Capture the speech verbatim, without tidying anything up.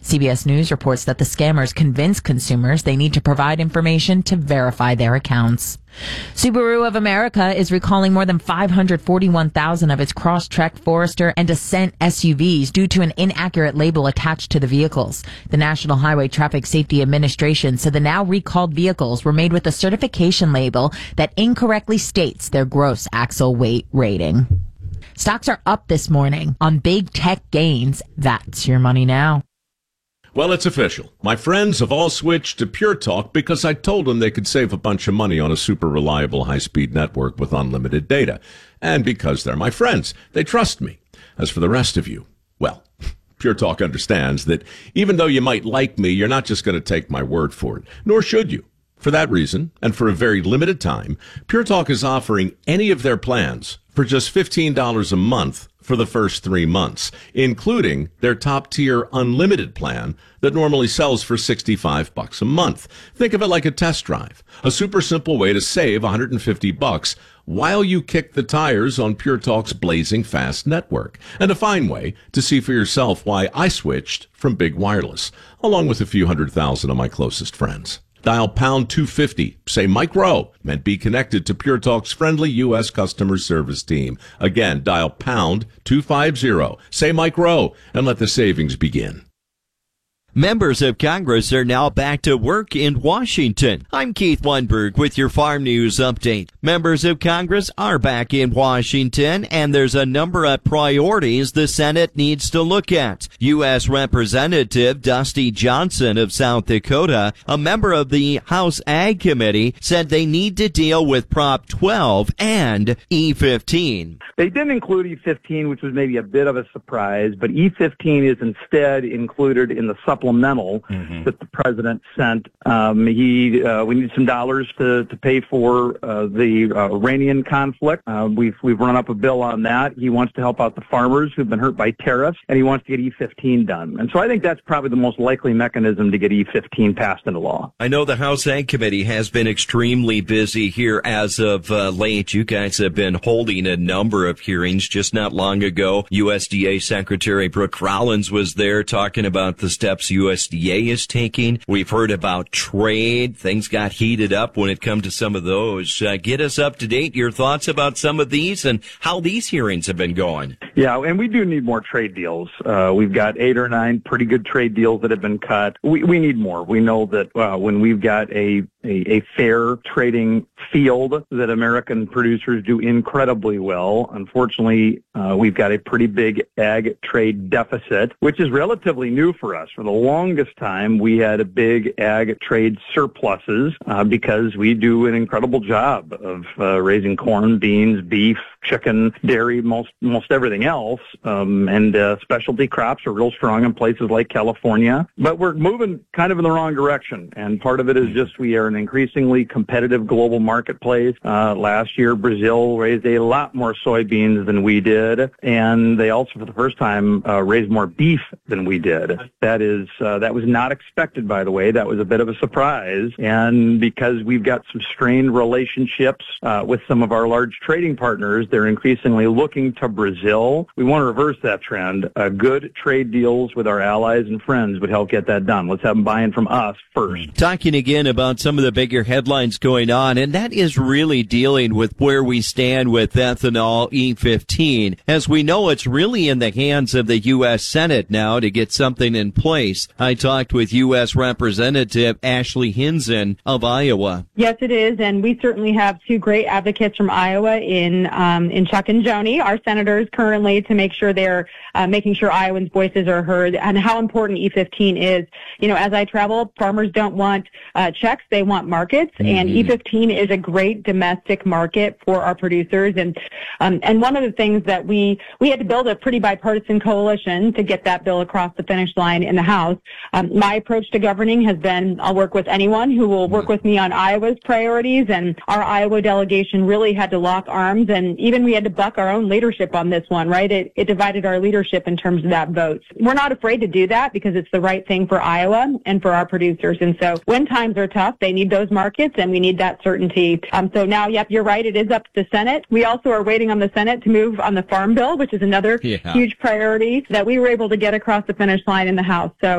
C B S News reports that the scammers convince consumers they need to provide information to verify their accounts. Subaru of America is recalling more than five hundred forty-one thousand of its Crosstrek, Forester, and Ascent S U Vs due to an inaccurate label attached to the vehicles. The National Highway Traffic Safety Administration said the now recalled vehicles were made with a certification label that incorrectly states their gross axle weight rating. Stocks are up this morning on big tech gains. That's your money now. Well, it's official. My friends have all switched to Pure Talk because I told them they could save a bunch of money on a super reliable high-speed network with unlimited data. And because they're my friends, they trust me. As for the rest of you, well, Pure Talk understands that even though you might like me, you're not just going to take my word for it, nor should you. For that reason, and for a very limited time, Pure Talk is offering any of their plans for just fifteen dollars a month for the first three months, including their top-tier unlimited plan that normally sells for sixty-five bucks a month. Think of it like a test drive, a super simple way to save one hundred fifty bucks while you kick the tires on Pure Talk's blazing fast network, and a fine way to see for yourself why I switched from big wireless, along with a few hundred thousand of my closest friends. Dial pound two fifty, say Mike Rowe, and be connected to Pure Talk's friendly U S customer service team. Again, dial pound two fifty, say Mike Rowe, and let the savings begin. Members of Congress are now back to work in Washington. I'm Keith Lundberg with your Farm News Update. Members of Congress are back in Washington, and there's a number of priorities the Senate needs to look at. U S Representative Dusty Johnson of South Dakota, a member of the House Ag Committee, said they need to deal with Prop twelve and E fifteen. They didn't include E fifteen, which was maybe a bit of a surprise, but E fifteen is instead included in the supplemental mm-hmm. that the president sent. Um, he, uh, we need some dollars to, to pay for uh, the uh, Iranian conflict. Uh, we've we've run up a bill on that. He wants to help out the farmers who've been hurt by tariffs, and he wants to get E fifteen done. And so I think that's probably the most likely mechanism to get E fifteen passed into law. I know the House Ag Committee has been extremely busy here as of uh, late. You guys have been holding a number of hearings. Just not long ago, U S D A Secretary Brooke Rollins was there talking about the steps U S D A is taking. We've heard about trade. Things got heated up when it comes to some of those. Uh, get us up to date. Your thoughts about some of these and how these hearings have been going. Yeah, and we do need more trade deals. Uh, we've got eight or nine pretty good trade deals that have been cut. We, we need more. We know that uh, when we've got a, a, a fair trading field that American producers do incredibly well, unfortunately, uh, we've got a pretty big ag trade deficit, which is relatively new for us. For the longest time, we had a big ag trade surpluses uh, because we do an incredible job of uh, raising corn, beans, beef, chicken, dairy, most most everything else, um, and uh, specialty crops are real strong in places like California. But we're moving kind of in the wrong direction, and part of it is just we are an increasingly competitive global marketplace. Uh, last year, Brazil raised a lot more soybeans than we did, and they also, for the first time, uh, raised more beef than we did. That is, uh, that was not expected, by the way. That was a bit of a surprise, and because we've got some strained relationships uh, with some of our large trading partners, they're increasingly looking to Brazil. We want to reverse that trend. Uh, good trade deals with our allies and friends would help get that done. Let's have them buying from us first. Talking again about some of the bigger headlines going on, and that is really dealing with where we stand with ethanol E fifteen. As we know, it's really in the hands of the U S Senate now to get something in place. I talked with U S Representative Ashley Hinson of Iowa. Yes, it is, and we certainly have two great advocates from Iowa in um, in Chuck and Joni, our senators currently, to make sure they're uh, making sure Iowans' voices are heard and how important E fifteen is. You know, as I travel, farmers don't want uh, checks, they want markets, mm-hmm. and E fifteen is a great domestic market for our producers. And um, and one of the things that we we had to build a pretty bipartisan coalition to get that bill across the finish line in the House. Um, my approach to governing has been I'll work with anyone who will work with me on Iowa's priorities, and our Iowa delegation really had to lock arms, and even we had to buck our own leadership on this one, right? It, it divided our leadership in terms of that vote. We're not afraid to do that because it's the right thing for Iowa and for our producers. And so when times are tough, they need those markets, and we need that certainty. Um, so now, yep, you're right, it is up to the Senate. We also are waiting on the Senate to move on the Farm Bill, which is another yeah. huge priority that we were able to get across the finish line in the House. So